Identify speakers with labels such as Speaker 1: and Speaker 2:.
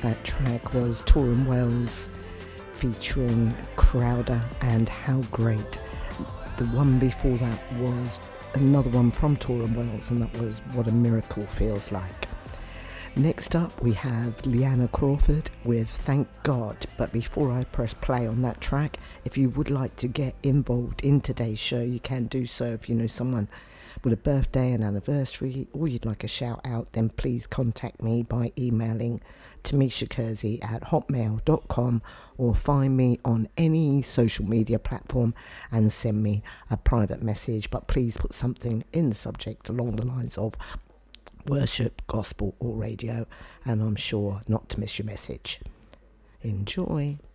Speaker 1: That track was Torin Wells featuring Crowder and How Great. The one before that was another one from Torin Wells, and that was What a Miracle Feels Like. Next up we have Leanna Crawford with Thank God. But before I press play on that track, if you would like to get involved in today's show, you can do so. If you know someone with a birthday, an anniversary, or you'd like a shout out, then please contact me by emailing tamishakersey@hotmail.com or find me on any social media platform and send me a private message. But please put something in the subject along the lines of worship, gospel or radio, and I'm sure not to miss your message. Enjoy.